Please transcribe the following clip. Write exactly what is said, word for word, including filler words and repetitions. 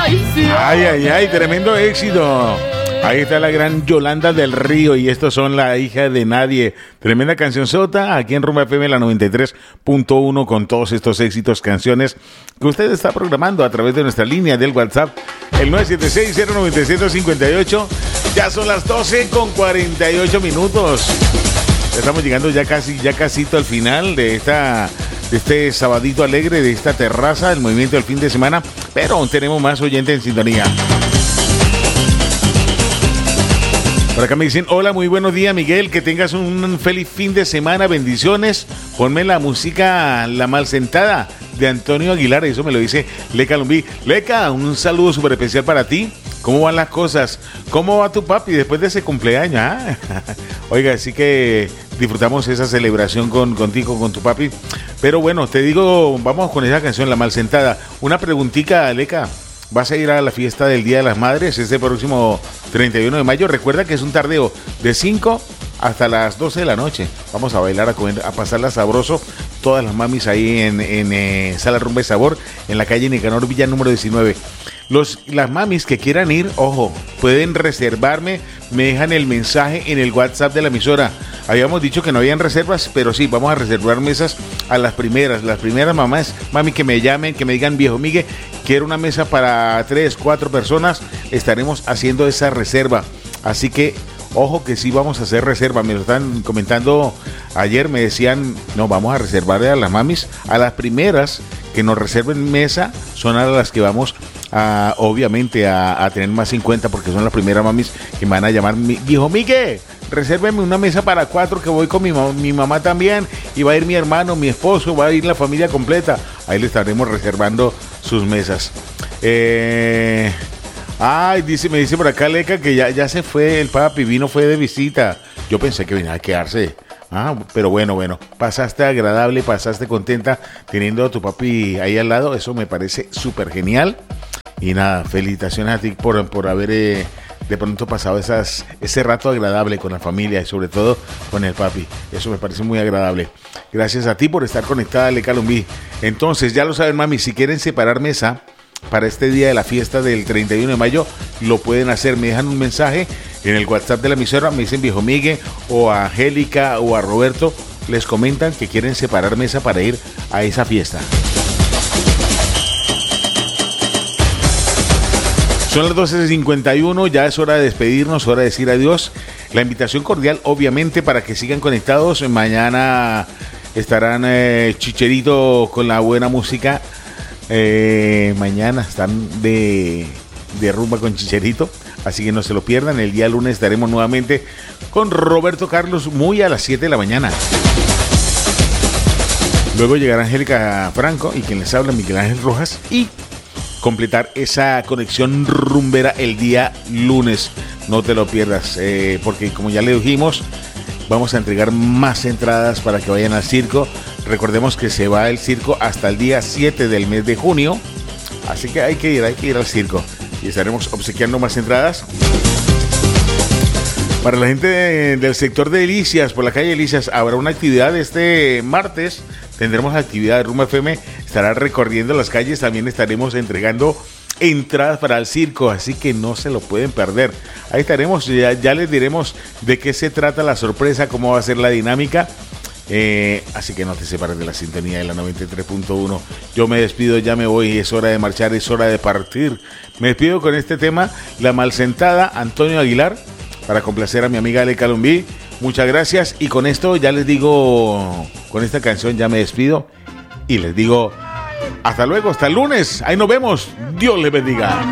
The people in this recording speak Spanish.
Ay, sí. Ay, ay, ay, tremendo éxito. Ahí está la gran Yolanda del Río y estos son La Hija de Nadie. Tremenda cancionzota aquí en Rumba F M, la noventa y tres punto uno, con todos estos éxitos, canciones que usted está programando a través de nuestra línea del WhatsApp, el nueve siete seis, cero nueve siete, cinco ocho. Ya son las doce con cuarenta y ocho minutos. Estamos llegando ya casi, ya casito al final de esta... de este sabadito alegre, de esta terraza, el movimiento del fin de semana, pero aún tenemos más oyentes en sintonía. Por acá me dicen, hola, muy buenos días, Miguel, que tengas un feliz fin de semana, bendiciones. Ponme la música La Malsentada de Antonio Aguilar, eso me lo dice Leca Lumbí. Leca, un saludo súper especial para ti. ¿Cómo van las cosas? ¿Cómo va tu papi después de ese cumpleaños? ¿Ah? Oiga, así que disfrutamos esa celebración con, contigo, con tu papi. Pero bueno, te digo, vamos con esa canción, La Malsentada. Una preguntita, Leca. ¿Vas a ir a la fiesta del Día de las Madres este próximo treinta y uno de mayo? Recuerda que es un tardeo de cinco hasta las doce de la noche. Vamos a bailar, a comer, a pasarla sabroso. Todas las mamis ahí en, en eh, Sala Rumba y Sabor, en la calle Nicanor Villa número diecinueve. Los, las mamis que quieran ir, ojo, pueden reservarme, me dejan el mensaje en el WhatsApp de la emisora. Habíamos dicho que no habían reservas, pero sí, vamos a reservar mesas a las primeras, las primeras mamás, mami, que me llamen, que me digan, viejo Migue, quiero una mesa para tres, cuatro personas, estaremos haciendo esa reserva. Así que, ojo que sí vamos a hacer reserva, me lo están comentando ayer, me decían, no, vamos a reservarle a las mamis, a las primeras que nos reserven mesa, son a las que vamos a, obviamente, a, a tener más en cuenta, porque son las primeras mamis que me van a llamar, viejo Migue, resérveme una mesa para cuatro, que voy con mi, mi mamá también, y va a ir mi hermano, mi esposo, va a ir la familia completa. Ahí le estaremos reservando sus mesas. Eh... Ay, dice, me dice por acá Leca que ya, ya se fue el papi, vino, fue de visita. Yo pensé que venía a quedarse. Ah, pero bueno, bueno, pasaste agradable, pasaste contenta teniendo a tu papi ahí al lado. Eso me parece súper genial. Y nada, felicitaciones a ti por, por haber eh, de pronto pasado esas, ese rato agradable con la familia y sobre todo con el papi. Eso me parece muy agradable. Gracias a ti por estar conectada, Leca Lumbí. Entonces, ya lo saben, mami, si quieren separar mesa para este día de la fiesta del treinta y uno de mayo, lo pueden hacer. Me dejan un mensaje en el WhatsApp de la emisora, me dicen viejo Migue, o a Angélica o a Roberto, les comentan que quieren separar mesa para ir a esa fiesta. Son las doce cincuenta y uno, ya es hora de despedirnos, hora de decir adiós. La invitación cordial, obviamente, para que sigan conectados. Mañana estarán eh, Chicherito con la buena música. Eh, mañana están de, de rumba con Chicherito, así que no se lo pierdan. El día lunes estaremos nuevamente con Roberto Carlos muy a las siete de la mañana. Luego llegará Angélica Franco y quien les habla, Miguel Ángel Rojas, y completar esa conexión rumbera el día lunes. No te lo pierdas, eh, porque como ya le dijimos, vamos a entregar más entradas para que vayan al circo. Recordemos que se va el circo hasta el día siete del mes de junio. Así que hay que ir, hay que ir al circo. Y estaremos obsequiando más entradas. Para la gente de, del sector de Delicias, por la calle Delicias, habrá una actividad este martes. Tendremos actividad de Rumba F M. Estará recorriendo las calles. También estaremos entregando entradas para el circo, así que no se lo pueden perder. Ahí estaremos, ya, ya les diremos de qué se trata la sorpresa, cómo va a ser la dinámica. Eh, así que no te separes de la sintonía de la noventa y tres punto uno. Yo me despido, ya me voy, es hora de marchar, es hora de partir. Me despido con este tema, La Malsentada, Antonio Aguilar, para complacer a mi amiga Leca Lumbí. Muchas gracias, y con esto ya les digo, con esta canción ya me despido y les digo hasta luego, hasta el lunes. Ahí nos vemos, Dios les bendiga.